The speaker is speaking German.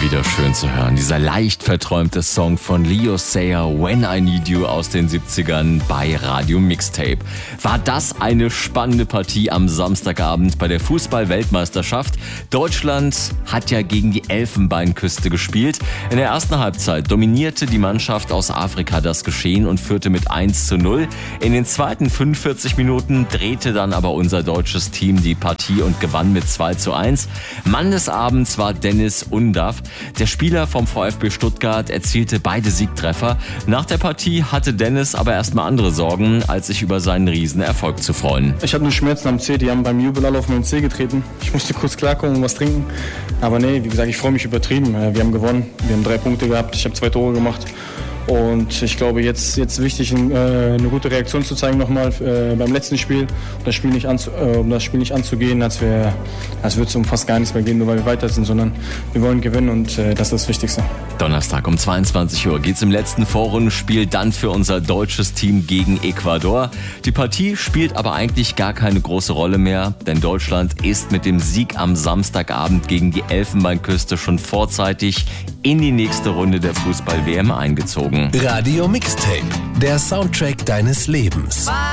wieder schön zu hören. Dieser leicht verträumte Song von Leo Sayer, When I Need You aus den 70ern bei Radio Mixtape. War das eine spannende Partie am Samstagabend bei der Fußball-Weltmeisterschaft? Deutschland hat ja gegen die Elfenbeinküste gespielt. In der ersten Halbzeit dominierte die Mannschaft aus Afrika das Geschehen und führte mit 1:0. In den zweiten 45 Minuten drehte dann aber unser deutsches Team die Partie und gewann mit 2:1. Mann des Abends war Dennis Undaff. Der Spieler vom VfB Stuttgart erzielte beide Siegtreffer. Nach der Partie hatte Dennis aber erstmal andere Sorgen, als sich über seinen Riesenerfolg zu freuen. Ich hatte nur Schmerzen am Zeh, die haben beim Jubel alle auf meinen Zeh getreten. Ich musste kurz klarkommen und was trinken. Aber nee, wie gesagt, ich freue mich übertrieben. Wir haben gewonnen, wir haben 3 Punkte gehabt, ich habe 2 Tore gemacht. Und ich glaube, jetzt wichtig, eine gute Reaktion zu zeigen nochmal beim letzten Spiel, um das Spiel nicht anzugehen, als würde es um fast gar nichts mehr gehen, nur weil wir weiter sind, sondern wir wollen gewinnen und das ist das Wichtigste. Donnerstag um 22 Uhr geht's im letzten Vorrundenspiel dann für unser deutsches Team gegen Ecuador. Die Partie spielt aber eigentlich gar keine große Rolle mehr, denn Deutschland ist mit dem Sieg am Samstagabend gegen die Elfenbeinküste schon vorzeitig in die nächste Runde der Fußball-WM eingezogen. Radio Mixtape, der Soundtrack deines Lebens.